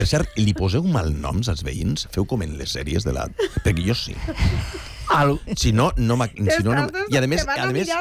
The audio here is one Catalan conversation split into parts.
Per cert, li poseu malnoms als veïns? Feu com en les sèries de la... Perquè jo sí. Si no, i a més,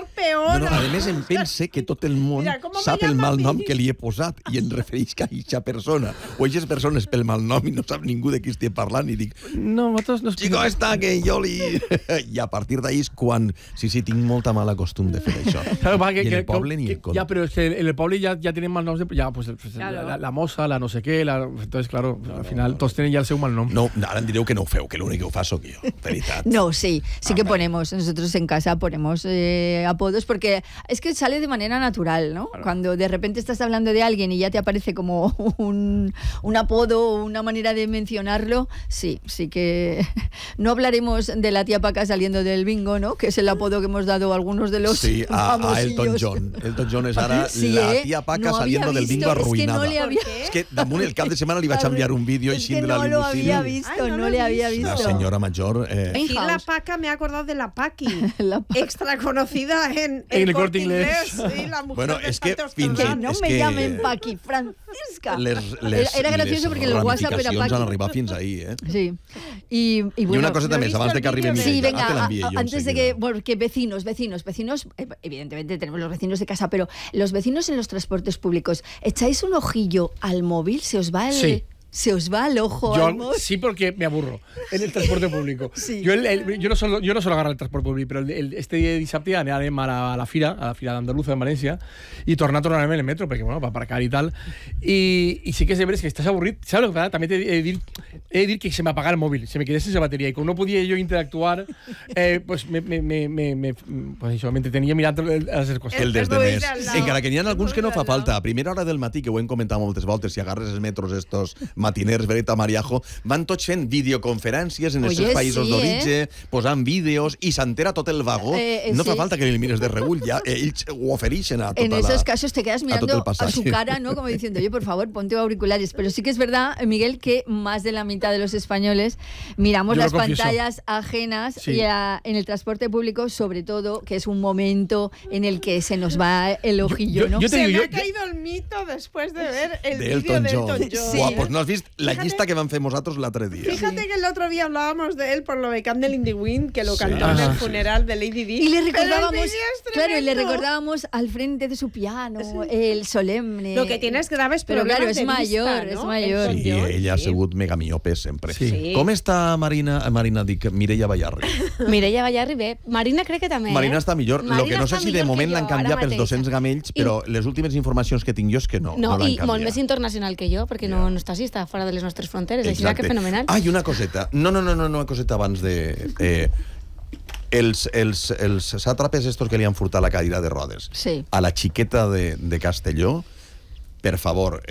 em pense que tot el món sap el malnom que li he posat i en refereix a aquesta persona. O aquestes persones pel malnom i no sap ningú de qui estic parlant i dic, no, nosaltres no... Chico, està, que jo li... I a partir d'ahí és quan... Sí, tinc molta mala costum de fer això. Claro, I en el poble ni el Ya, pero es que en el poble ya tienen malnoms de... Ya, pues la mossa, la no sé qué, entonces, claro, al final tots tenen ja el seu malnom. No, ara em direu que no ho feu, que l'únic que ho fa sóc jo, veritat. No, sí que ponemos, nosotros en casa ponemos apodos porque es que sale de manera natural, ¿no? Claro. Cuando de repente estás hablando de alguien y ya te aparece como un apodo o una manera de mencionarlo, sí que no hablaremos de la tía Paca saliendo del bingo, ¿no? Que es el apodo que hemos dado a algunos de los a Elton John. Elton John és ara la tía Paca saliendo del bingo arruinada. És que damunt el cap de setmana li vaig enviar un vídeo així de la limusina. No le había visto. La señora mayor... Y la Paca me ha acordado de la Paqui, extra conocida en el Corte Inglés. Sí, la mujer bueno, es que no me llamen Paqui, Francisca. Era gracioso porque el WhatsApp era Paqui. Han arribat fins ahí, ¿eh? Sí. Y bueno, y una cosa también, antes de que arribe Mireia. Sí, venga, antes de que... Porque vecinos, evidentemente tenemos los vecinos de casa, pero los vecinos en los transportes públicos, ¿echáis un ojillo al móvil? ¿Se os va el... Sí. Se os va el ojo al móvil. Sí, porque me aburro en el transporte público. Sí. Yo no solo agarrar el transporte públic, però este dissabte anem a la fira d'Andaluza en València i tornar en el metro, perquè, bueno, va aparcar i tal. I sí que és veritat que estàs avorrit. ¿Sabes lo que pasa? També he de dir que se me apagava el mòbil, se me quedé sense bateria i com no podia jo interactuar, pues m'entretenia mirant les coses. El des de més. Encara que n'hi ha alguns que no fa falta. A primera hora del matí, que ho hem comentat moltes voltes, si agarres els metros estos matiners, Vereta, Mariajo, van tots fent videoconferències en els seus països d'origen, posant vídeos i s'entera tot el vagó. No fa falta que li mires de reüll, ja ells ho ofereixen a tota En esos casos te quedas mirando a su cara, ¿no? Como diciendo, oye, por favor, ponte auriculares. Pero sí que es verdad, Miguel, que más de la mitad de los españoles miramos las pantallas ajenas y en el transporte público, sobre todo, que es un momento en el que se nos va el ojillo, ¿no? Se me ha caído el mito después de ver el vídeo de Elton John. Sí. Pues no has vist la llista que van fer nosaltres l'altre dia. Fíjate que el otro día hablábamos de él por lo de Candle in the Wind, que lo cantó en el funeral de Lady Di. Y le recordábamos al frente de su piano, el solemne. Lo que tiene es graves problemas claro, es de mayor, vista, es ¿no? mayor. Sí, ella ha sigut mega miope sempre. Sí. Com està Marina, dic, Mireia Ballarri? Mireia Ballarri bé. Marina crec que també. Marina està millor. Lo que no sé si de moment l'han canviat pels 200 gamells, però les últimes informacions que tinc jo és que no l'han canviat. I molt més internacional que jo, perquè no està així, està fora de les nostres fronteres. Així que fenomenal. Ah, i una coseta. No, una coseta abans de... Els sàtrapes estos que li han furtat la cadira de rodes a la xiqueta de Castelló, per favor,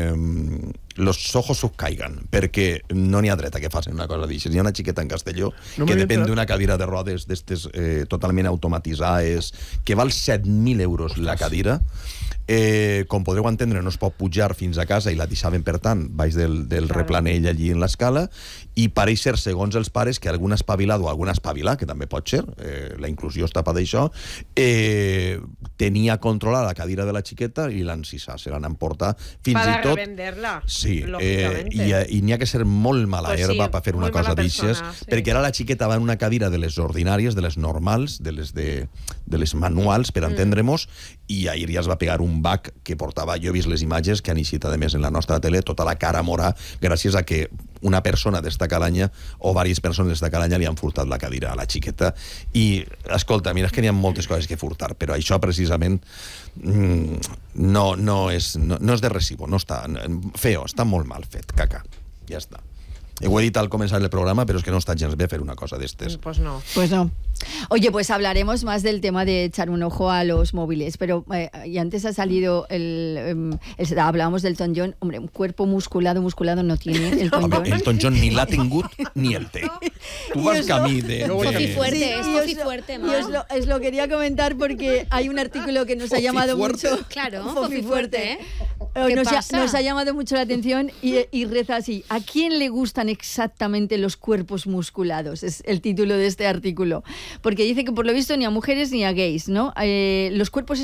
los ojos subcaigan, perquè no n'hi ha dret a que facin una cosa d'això. Hi ha una xiqueta en Castelló que depèn d'una cadira de rodes d'estes totalment automatitzades, que val 7.000 euros la cadira. Com podeu entendre, no es pot pujar fins a casa i la deixaven, per tant, baix del replanell allí en l'escala, i pareix ser, segons els pares, que algun espavilat o algun espavilar, que també pot ser, la inclusió està per d'això, tenia controlada la cadira de la xiqueta i l'encissar, se l'han emportat fins i tot... Para revenderla, sí, i n'hi ha que ser molt mala herba per fer una cosa d'aixes, perquè ara la xiqueta va en una cadira de les ordinàries, de les normals, de les manuals, per entendre-mos, i ahir ja es va pegar un bac que portava, jo he vist les imatges que han eixit a més en la nostra tele, tota la cara mora, gràcies a que una persona d'esta calanya o diverses persones d'esta calanya li han furtat la cadira a la xiqueta. I, escolta, mira, és que n'hi ha moltes coses que furtar, però això precisament no és de recibo, no està feo, està molt mal fet, caca, ja està. Ho he dit al començar el programa, pero es que no está gens bé fer una cosa d'estes. Pues no. Oye, pues hablaremos más del tema de echar un ojo a los móviles, pero y antes ha salido hablábamos del Elton John. Hombre, un cuerpo musculado no tiene el Elton John. El Elton John ni l'ha tingut ni el té. Tu vas camí de... Fofi fuerte, es fofi fuerte, y os lo quería comentar porque hay un artículo que nos ha llamado mucho... Claro, fofi fuerte, ¿eh? Nos ha llamado mucho la atención y reza así: ¿a quién le gustan exactamente los cuerpos musculados? Es el título de este artículo, porque dice que por lo visto ni a mujeres ni a gays, ¿no? Los cuerpos